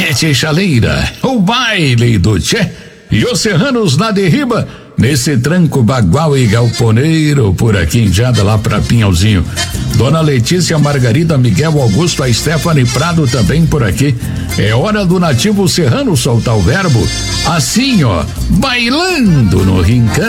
Tchê Chaleira, o baile do Tchê e os serranos na derriba, nesse tranco bagual e galponeiro, por aqui em Jada, lá pra Pinhalzinho. Dona Letícia, Margarida, Miguel, Augusto, a Stephanie Prado também por aqui. É hora do nativo serrano soltar o verbo, assim ó, bailando no rincão.